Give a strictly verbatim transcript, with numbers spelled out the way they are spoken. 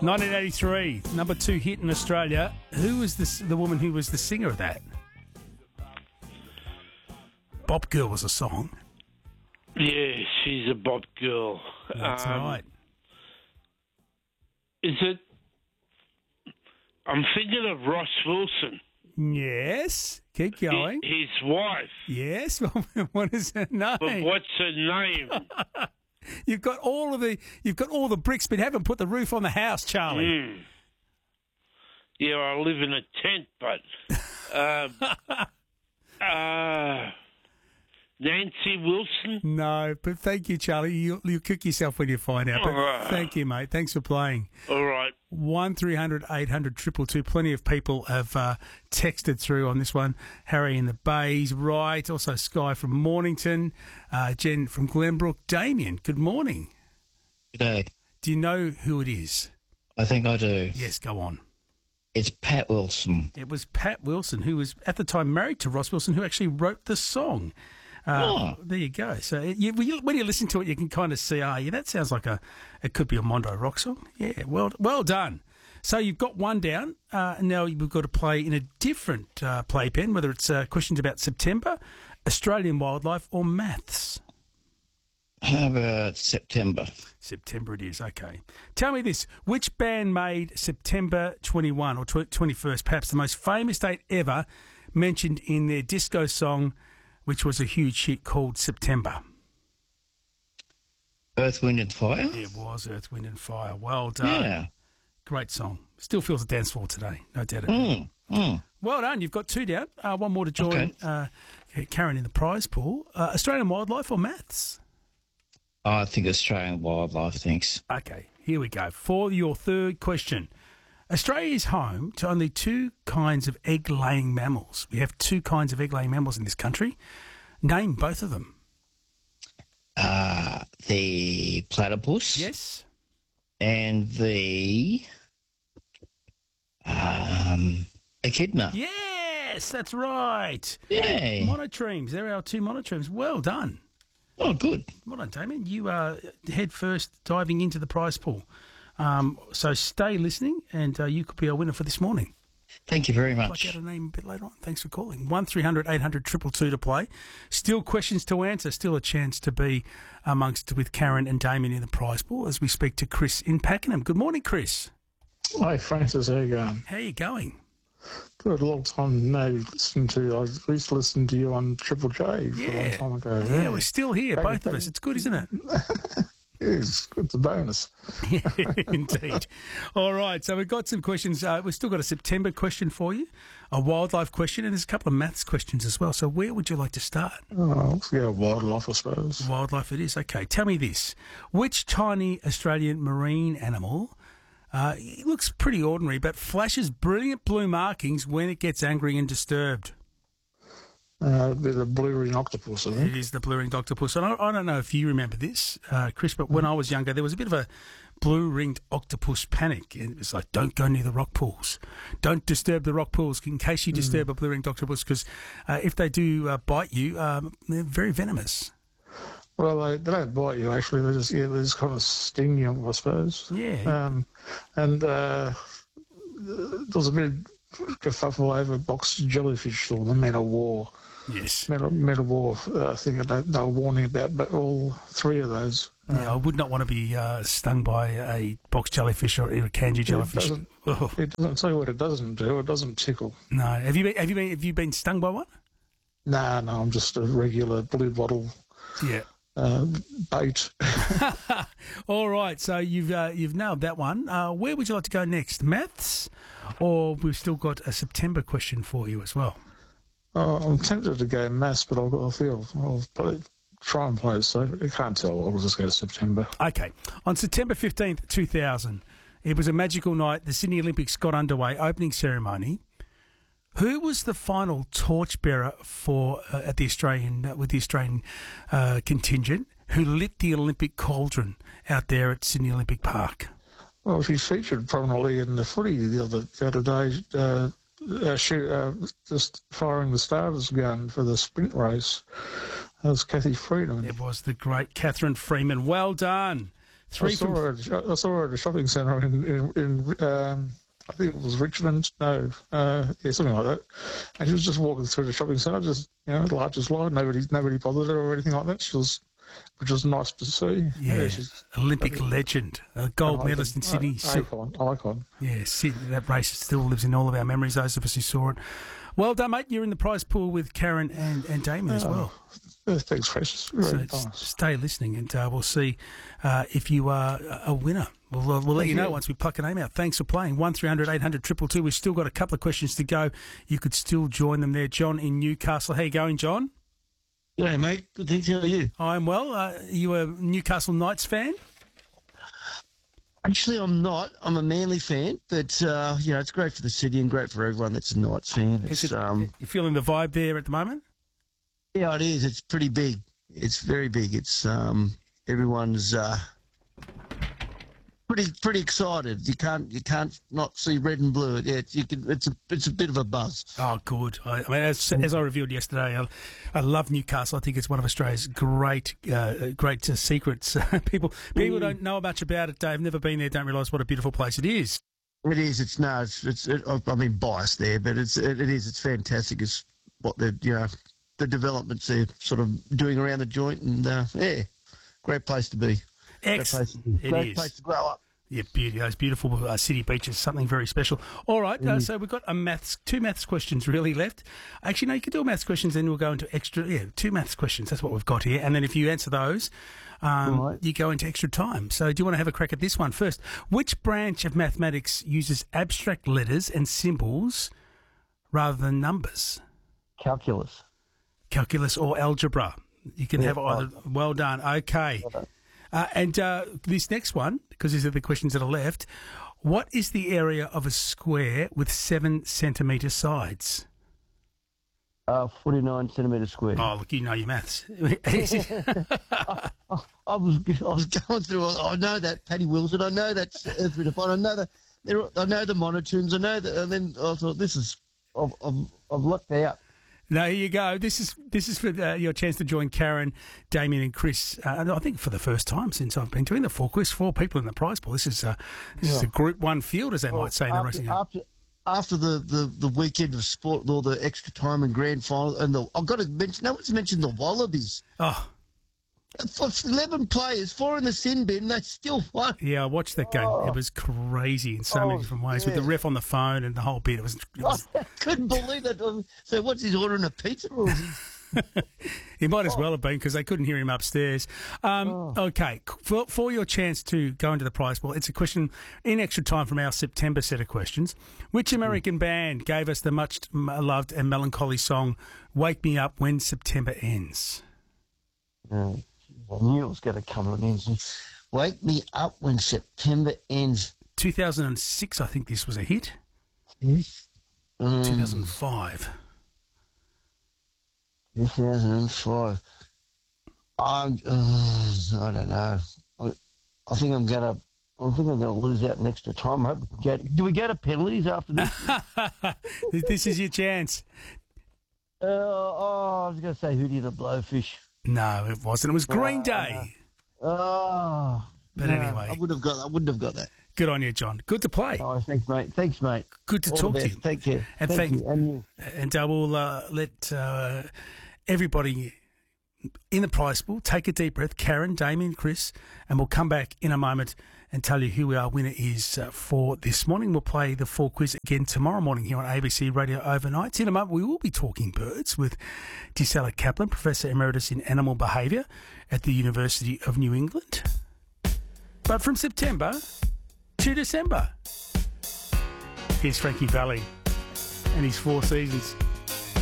nineteen eighty-three, number two hit in Australia. Who was this, the woman who was the singer of that? Bop Girl was a song. Yeah, she's a bop girl. That's um, right. Is it... I'm thinking of Ross Wilson. Yes. Keep going. His, his wife. Yes. What is her name? But what's her name? You've got all of the you've got all the bricks, but haven't put the roof on the house, Charlie. Mm. Yeah, I live in a tent, but uh, uh, Nancy Wilson. No, but thank you, Charlie. You you cook yourself when you find out. But Uh. thank you, mate. Thanks for playing. All right. One three hundred eight hundred triple two. Plenty of people have uh, texted through on this one. Harry in the Bays, right. Also Sky from Mornington, uh, Jen from Glenbrook, Damien. Good morning. G'day. Do you know who it is? I think I do. Yes, go on. It's Pat Wilson. It was Pat Wilson, who was at the time married to Ross Wilson, who actually wrote the song. Uh, Oh. There you go. So you, when you- when you listen to it, you can kind of see, ah, yeah, that sounds like a, it could be a Mondo rock song. Yeah, well, well done. So you've got one down. Uh, now we've got to play in a different uh, playpen, whether it's uh, questions about September, Australian wildlife, or maths. How about September? September it is, okay. Tell me this, which band made September twenty-first or tw- twenty-first, perhaps the most famous date ever, mentioned in their disco song, which was a huge hit called September? Earth, Wind and Fire? It was Earth, Wind and Fire. Well done. Yeah. Great song. Still feels a dance floor today, no doubt. Mm, mm. Well done. You've got two down. Uh, one more to join Okay. uh, Karen in the prize pool. Uh, Australian wildlife or maths? I think Australian wildlife, thanks. Okay, here we go. For your third question. Australia is home to only two kinds of egg-laying mammals. We have two kinds of egg-laying mammals in this country. Name both of them. Uh, the platypus. Yes. And the um, echidna. Yes, that's right. Yay. Monotremes. They're our two monotremes. Well done. Oh, good. Well done, Damien. You are head first diving into the prize pool. Um, so stay listening, and uh, you could be our winner for this morning. Thank you very I'll much. get a name a bit later on. Thanks for calling. one three hundred eight hundred two two two to play. Still questions to answer. Still a chance to be amongst with Karen and Damien in the prize pool as we speak to Chris in Pakenham. Good morning, Chris. Hi, Francis. How you going? How are you going? Good. A long time no listen to. I used to listen to you on Triple J for a long Yeah. time ago. Yeah, we're still here, Thank both you, of thank us. you. It's good, isn't it? It's, it's a bonus. Yeah, indeed. All right, so we've got some questions. Uh, we've still got a September question for you, a wildlife question, and there's a couple of maths questions as well. So where would you like to start? Oh, let's go wildlife, I suppose. Wildlife it is. Okay, tell me this. Which tiny Australian marine animal, uh, it looks pretty ordinary, but flashes brilliant blue markings when it gets angry and disturbed? Uh, they're the blue ring octopus, I It think. is the blue-ringed octopus. And I, I don't know if you remember this, uh, Chris, but when I was younger, there was a bit of a blue-ringed octopus panic. And it was like, don't go near the rock pools. Don't disturb the rock pools in case you disturb a blue-ringed octopus, because uh, if they do uh, bite you, um, they're very venomous. Well, they, they don't bite you, actually. They just, yeah, they just kind of sting you, I suppose. Yeah. Um, and uh, there was a bit of kerfuffle over box jellyfish or the Men of War. Yes. Men of, Men of War uh, thing that they, they were warning about, but all three of those. Yeah, I would not want to be uh, stung by a box jellyfish or a kanji jellyfish. doesn't- Oh, It doesn't tell you what it doesn't do. It doesn't tickle. no. Have you been? Have you been? Have you been stung by one? Nah, no, I'm just a regular blue bottle Yeah. uh, bait. All right. So you've uh, you've nailed that one. Uh, where would you like to go next? Maths, or we've still got a September question for you as well. Oh, I'm tempted to go maths, but I've got a feel. I'll probably try and play it safe. I can't tell. I'll just go to September. Okay. On September fifteenth, two thousand, it was a magical night. The Sydney Olympics got underway, opening ceremony. Who was the final torchbearer for uh, at the Australian uh, with the Australian uh, contingent who lit the Olympic cauldron out there at Sydney Olympic Park? Well, she featured prominently in the footy the other, the other day, uh, uh, shoot, uh, just firing the starter's gun for the sprint race. That was Kathy Freedom. It was the great Catherine Freeman. Well done. Three I saw from her. At, a sho- I saw her at a shopping centre in, in, in um, I think it was Richmond. No, uh, yeah, something like that. And she was just walking through the shopping centre, just you know, large as life. Nobody, nobody bothered her or anything like that. She was, which was nice to see. yeah, she's Olympic legend, a gold an medalist in Sydney. icon. Icon. icon. Yeah, Sydney, that race still lives in all of our memories, those of us who saw it. Well done, mate. You're in the prize pool with Karen and, and Damien as well. Uh, thanks, precious. Very So nice. s- stay listening, and uh, we'll see uh, if you are a winner. We'll, we'll, we'll let you know you. once we pluck a name out. Thanks for playing. one three hundred eight hundred two two two. We've still got a couple of questions to go. You could still join them there. John in Newcastle. How you going, John? G'day, mate. Good thanks. How are you? I'm well. Uh, are you a Newcastle Knights fan? Actually, I'm not. I'm a Manly fan, but uh, you know, it's great for the city and great for everyone that's a Knights fan. It's, Is it, um, you feeling the vibe there at the moment? yeah, it is. It's pretty big. It's very big. It's um, everyone's uh, pretty pretty excited. You can't you can't not see red and blue. Yeah, it's, you can. It's a it's a bit of a buzz. Oh, good. I, I mean, as, as I revealed yesterday, I, I love Newcastle. I think it's one of Australia's great, uh, great uh, secrets. people, people don't know much about it. They've never been there. Don't realise what a beautiful place it is. It is. It's no. It's. it's it, I mean, biased there, but it's. It, it is. It's fantastic. It's what the you know the developments they're sort of doing around the joint, and uh, yeah, great place to be. Great place Excellent. to be. It Great is. place to grow up. Yeah, beauty. Those beautiful uh, city beaches, something very special. All right, Mm. uh, so we've got a maths, two maths questions really left. Actually, no, you can do a maths questions, then we'll go into extra. Yeah, two maths questions. That's what we've got here. And then if you answer those, um, Right. you go into extra time. So do you want to have a crack at this one first? Which branch of mathematics uses abstract letters and symbols rather than numbers? Calculus. Calculus or algebra? You can Yeah, have either. Well done. Okay. Uh, and uh, this next one, because these are the questions that are left, what is the area of a square with seven centimetre sides? Uh, forty-nine centimetres squared. Oh, look, you know your maths. I was I was going through. I know that Paddy Wilson. I know that's Earth Define. I know that. there- I know the monotones. I know that. And then I thought, this is. I've I've, I've lucked out. No, here you go. This is this is for uh, your chance to join Karen, Damien, and Chris. Uh, and I think for the first time since I've been doing the four quiz, four people in the prize pool. This is uh, this is a Group One field, as they might say in the after, racing. after after the, the, the weekend of sport, with all the extra time and grand final, and the I've got to mention. No one's mentioned the Wallabies. Oh, For eleven players, four in the sin bin. They still won. yeah, I watched that game. It was crazy in so Oh, many different ways with the yeah. ref on the phone and the whole bit. It was. It was I couldn't believe that. So what's he's ordering a pizza or is he? He might as well have been because they couldn't hear him upstairs. Um, Okay, for, for your chance to go into the prize pool, it's a question in extra time from our September set of questions. Which American band gave us the much loved and melancholy song "Wake Me Up When September Ends"? Uh, I knew it was going to come to an end. Wake me up when September ends. two thousand six, I think this was a hit. Yes. Um, two thousand five. two thousand five. I'm, uh, I don't know. I, I think I'm gonna. I think I'm gonna lose out in extra time. I hope we can get. Do we go to penalties after this? uh, This is your chance. oh, I was gonna say Hootie the Blowfish. No, it wasn't. It was Green Day. Oh, But no, anyway. I would have got. I wouldn't have got that. Good on you, John. Good to play. Oh, thanks, mate. Thanks, mate. Good to All talk the to best. you. Take care. And thank thank- you. And you. And uh, we'll uh, let uh, everybody in the prize pool take a deep breath. Karen, Damien, Chris, and we'll come back in a moment and tell you who our winner is uh, for this morning. We'll play the full quiz again tomorrow morning here on A B C Radio Overnights. In a moment, we will be talking birds with Gisela Kaplan, Professor Emeritus in Animal Behaviour at the University of New England. But from September to December, here's Frankie Valli and his Four Seasons.